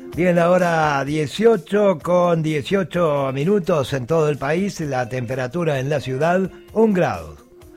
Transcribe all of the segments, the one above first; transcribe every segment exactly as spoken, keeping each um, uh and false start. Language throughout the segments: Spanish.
Bien, la hora dieciocho con dieciocho minutos en todo el país, la temperatura en la ciudad, un grado.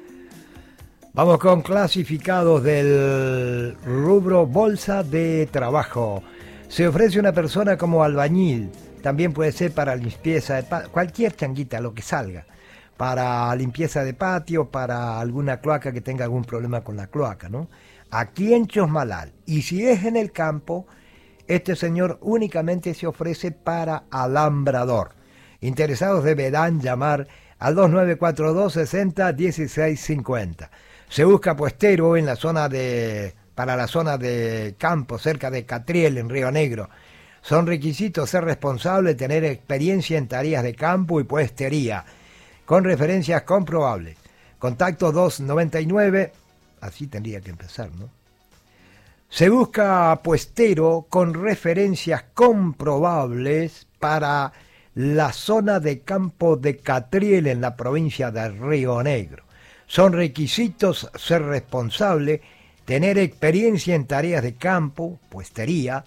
Vamos con clasificados del rubro bolsa de trabajo. Se ofrece una persona como albañil, también puede ser para limpieza de patio, cualquier changuita, lo que salga. Para limpieza de patio, para alguna cloaca que tenga algún problema con la cloaca, ¿no? Aquí en Chosmalal. Y si es en el campo, este señor únicamente se ofrece para alambrador. Interesados deberán llamar al dos nueve cuatro dos, sesenta, dieciséis cincuenta. Se busca puestero en la zona de, para la zona de campo, cerca de Catriel, en Río Negro. Son requisitos ser responsable, tener experiencia en tareas de campo y puestería, con referencias comprobables. Contacto dos noventa y nueve, así tendría que empezar, ¿no? Se busca puestero con referencias comprobables para la zona de campo de Catriel en la provincia de Río Negro. Son requisitos ser responsable, tener experiencia en tareas de campo, puestería,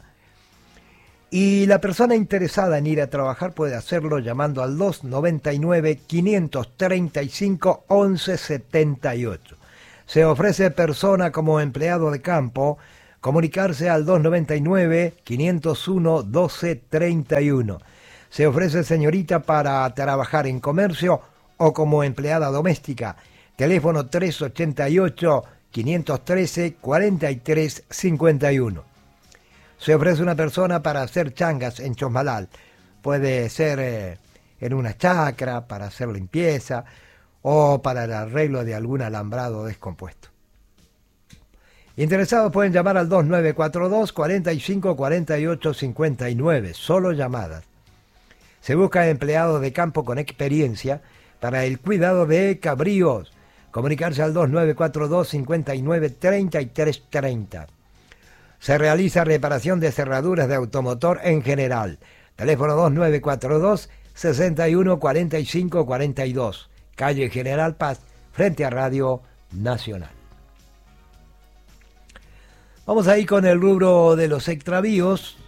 y la persona interesada en ir a trabajar puede hacerlo llamando al dos noventa y nueve, quinientos treinta y cinco, once setenta y ocho. Se ofrece persona como empleado de campo, comunicarse al dos noventa y nueve, quinientos uno, doce treinta y uno. Se ofrece señorita para trabajar en comercio o como empleada doméstica. Teléfono tres ochenta y ocho, quinientos trece, cuarenta y tres cincuenta y uno. Se ofrece una persona para hacer changas en Chosmalal. Puede ser eh, en una chacra, para hacer limpieza o para el arreglo de algún alambrado descompuesto. Interesados pueden llamar al dos nueve cuatro dos, cuarenta y cinco, cuarenta y ocho cincuenta y nueve, solo llamadas. Se busca empleados de campo con experiencia para el cuidado de cabríos. Comunicarse al dos nueve cuatro dos, cincuenta y nueve, treinta y tres treinta. Se realiza reparación de cerraduras de automotor en general. Teléfono dos nueve cuatro dos, sesenta y uno, cuarenta y cinco, cuarenta y dos. Calle General Paz, frente a Radio Nacional. Vamos ahí con el rubro de los extravíos.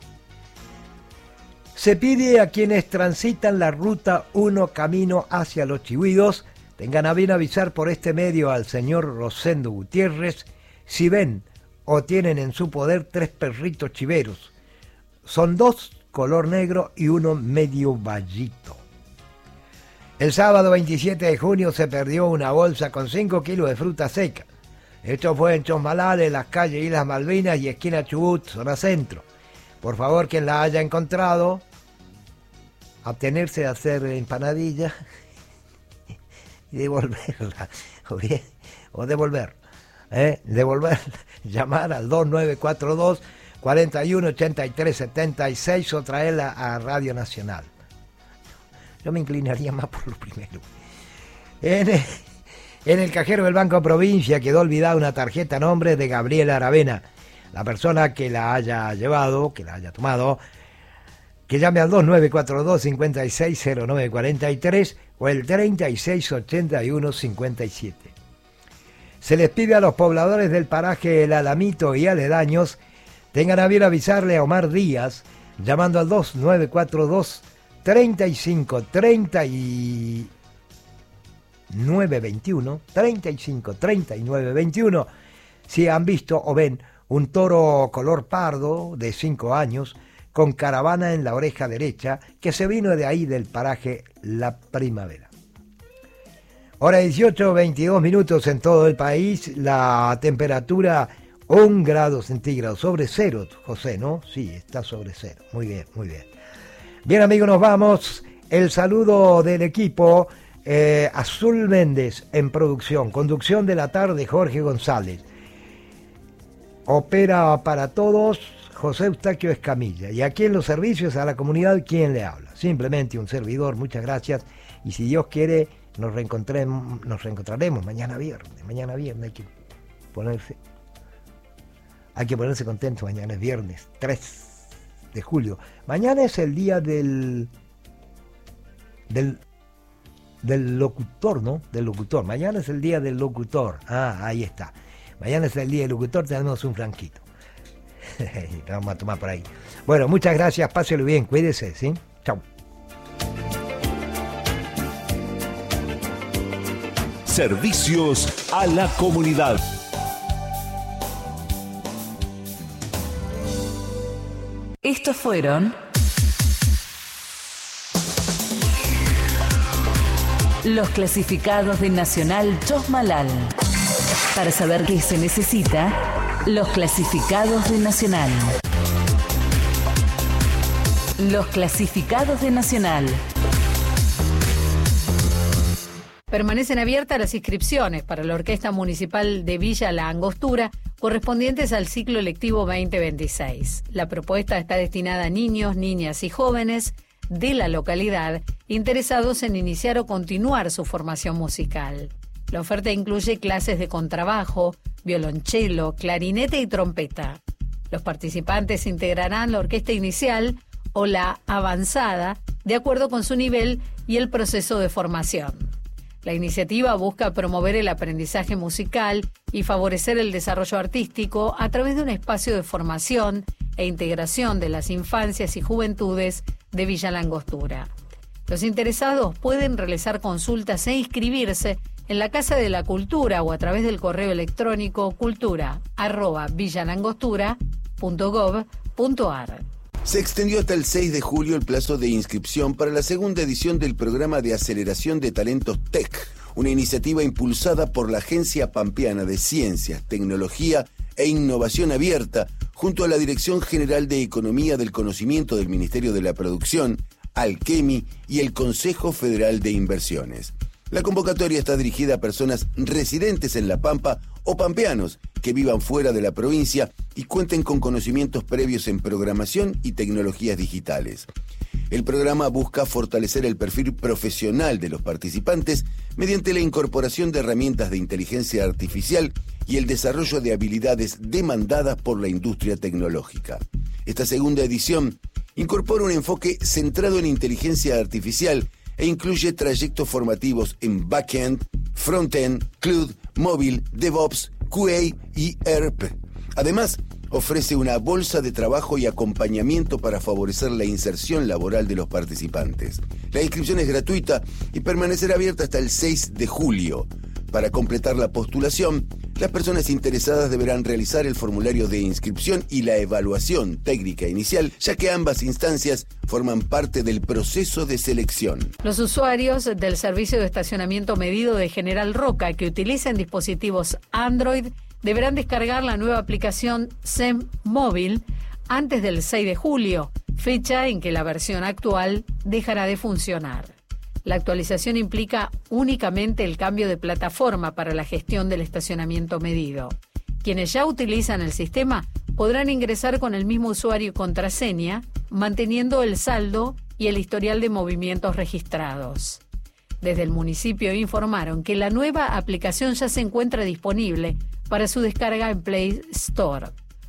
Se pide a quienes transitan la ruta uno camino hacia Los Chihuidos, tengan a bien avisar por este medio al señor Rosendo Gutiérrez si ven o tienen en su poder tres perritos chiveros. Son dos color negro y uno medio vallito. El sábado veintisiete de junio se perdió una bolsa con cinco kilos de fruta seca. Esto fue en Chosmalal, en las calles Islas Malvinas y esquina Chubut, zona centro. Por favor, quien la haya encontrado, abstenerse de hacer empanadilla y devolverla, o, bien, o devolver, ¿eh? devolver, llamar al dos nueve cuatro dos, cuarenta y uno, ochenta y tres, setenta y seis o traerla a Radio Nacional. Yo me inclinaría más por lo primero. En el, en el cajero del Banco Provincia quedó olvidada una tarjeta a nombre de Gabriela Aravena. La persona que la haya llevado, que la haya tomado, que llame al dos nueve cuatro dos, cincuenta y seis, cero nueve cuarenta y tres o el treinta y seis, ochenta y uno, cincuenta y siete. Se les pide a los pobladores del paraje El Alamito y aledaños tengan a bien avisarle a Omar Díaz llamando al dos nueve cuatro dos, treinta y cinco, treinta y nueve veintiuno, treinta y cinco, treinta y nueve veintiuno si han visto o ven un toro color pardo de cinco años con caravana en la oreja derecha que se vino de ahí del paraje La Primavera. Hora dieciocho, veintidós minutos en todo el país, la temperatura un grado centígrado, sobre cero, José, ¿no? Sí, está sobre cero, muy bien, muy bien. Bien amigos, nos vamos, el saludo del equipo, eh, Azul Méndez en producción, conducción de la tarde Jorge González, opera para todos José Eustaquio Escamilla, y aquí en los servicios a la comunidad, ¿quién le habla? Simplemente un servidor, muchas gracias, y si Dios quiere, nos reencontremos, nos reencontraremos mañana viernes, mañana viernes hay que ponerse, hay que ponerse contento, mañana es viernes, tres de julio, mañana es el día del, del, del locutor, ¿no? Del locutor, mañana es el día del locutor, ah, ahí está, mañana es el día del locutor, tenemos un franquito. Vamos a tomar por ahí. Bueno, muchas gracias, páselo bien, cuídese, ¿sí? Chau. Servicios a la comunidad. Estos fueron los clasificados de Nacional Chosmalal. Para saber qué se necesita, los clasificados de Nacional. Los clasificados de Nacional. Permanecen abiertas las inscripciones para la Orquesta Municipal de Villa La Angostura correspondientes al ciclo lectivo veinte veintiséis. La propuesta está destinada a niños, niñas y jóvenes de la localidad interesados en iniciar o continuar su formación musical. La oferta incluye clases de contrabajo, violonchelo, clarinete y trompeta. Los participantes integrarán la orquesta inicial o la avanzada de acuerdo con su nivel y el proceso de formación. La iniciativa busca promover el aprendizaje musical y favorecer el desarrollo artístico a través de un espacio de formación e integración de las infancias y juventudes de Villa La Angostura. Los interesados pueden realizar consultas e inscribirse en la Casa de la Cultura o a través del correo electrónico cultura arroba villalangostura punto gov punto ar. Se extendió hasta el seis de julio el plazo de inscripción para la segunda edición del programa de aceleración de talentos T E C, una iniciativa impulsada por la Agencia Pampeana de Ciencias, Tecnología e Innovación Abierta, junto a la Dirección General de Economía del Conocimiento del Ministerio de la Producción, Alquemi y el Consejo Federal de Inversiones. La convocatoria está dirigida a personas residentes en La Pampa o pampeanos que vivan fuera de la provincia y cuenten con conocimientos previos en programación y tecnologías digitales. El programa busca fortalecer el perfil profesional de los participantes mediante la incorporación de herramientas de inteligencia artificial y el desarrollo de habilidades demandadas por la industria tecnológica. Esta segunda edición incorpora un enfoque centrado en inteligencia artificial e incluye trayectos formativos en backend, frontend, cloud, móvil, DevOps, Q A y E R P. Además, ofrece una bolsa de trabajo y acompañamiento para favorecer la inserción laboral de los participantes. La inscripción es gratuita y permanecerá abierta hasta el seis de julio. Para completar la postulación, las personas interesadas deberán realizar el formulario de inscripción y la evaluación técnica inicial, ya que ambas instancias forman parte del proceso de selección. Los usuarios del servicio de estacionamiento medido de General Roca que utilicen dispositivos Android deberán descargar la nueva aplicación S E M Móvil antes del seis de julio, fecha en que la versión actual dejará de funcionar. La actualización implica únicamente el cambio de plataforma para la gestión del estacionamiento medido. Quienes ya utilizan el sistema podrán ingresar con el mismo usuario y contraseña, manteniendo el saldo y el historial de movimientos registrados. Desde el municipio informaron que la nueva aplicación ya se encuentra disponible para su descarga en Play Store.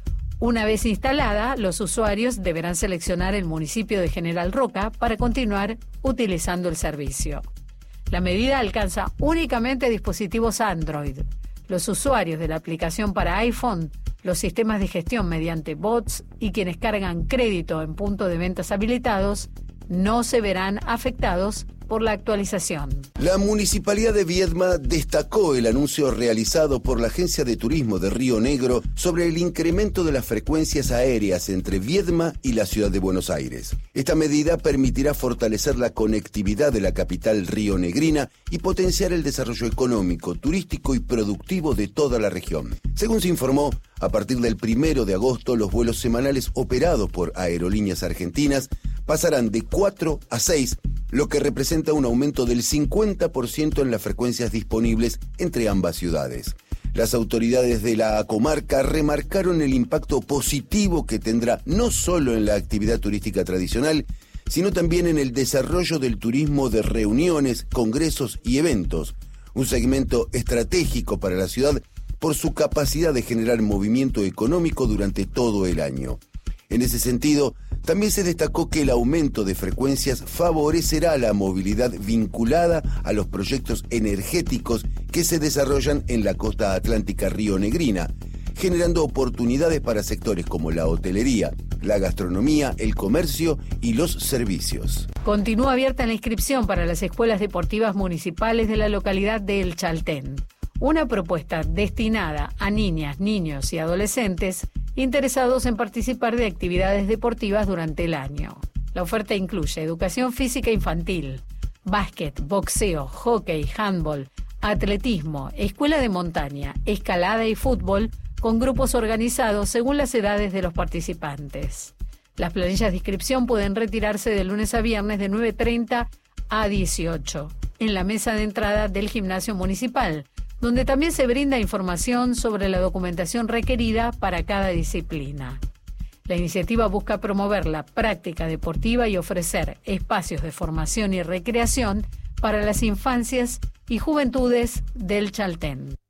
Una vez instalada, los usuarios deberán seleccionar el municipio de General Roca para continuar utilizando el servicio. La medida alcanza únicamente dispositivos Android. Los usuarios de la aplicación para iPhone, los sistemas de gestión mediante bots y quienes cargan crédito en puntos de ventas habilitados no se verán afectados por la actualización. La Municipalidad de Viedma destacó el anuncio realizado por la Agencia de Turismo de Río Negro sobre el incremento de las frecuencias aéreas entre Viedma y la ciudad de Buenos Aires. Esta medida permitirá fortalecer la conectividad de la capital rionegrina y potenciar el desarrollo económico, turístico y productivo de toda la región. Según se informó, a partir del primero de agosto, los vuelos semanales operados por Aerolíneas Argentinas pasarán de cuatro a seis, lo que representa un aumento del cincuenta por ciento en las frecuencias disponibles entre ambas ciudades. Las autoridades de la comarca remarcaron el impacto positivo que tendrá no solo en la actividad turística tradicional, sino también en el desarrollo del turismo de reuniones, congresos y eventos, un segmento estratégico para la ciudad por su capacidad de generar movimiento económico durante todo el año. En ese sentido, también se destacó que el aumento de frecuencias favorecerá la movilidad vinculada a los proyectos energéticos que se desarrollan en la costa atlántica rionegrina, generando oportunidades para sectores como la hotelería, la gastronomía, el comercio y los servicios. Continúa abierta la inscripción para las escuelas deportivas municipales de la localidad de El Chaltén. Una propuesta destinada a niñas, niños y adolescentes interesados en participar de actividades deportivas durante el año. La oferta incluye educación física infantil, básquet, boxeo, hockey, handball, atletismo, escuela de montaña, escalada y fútbol, con grupos organizados según las edades de los participantes. Las planillas de inscripción pueden retirarse de lunes a viernes de nueve treinta a dieciocho en la mesa de entrada del gimnasio municipal, donde también se brinda información sobre la documentación requerida para cada disciplina. La iniciativa busca promover la práctica deportiva y ofrecer espacios de formación y recreación para las infancias y juventudes del Chaltén.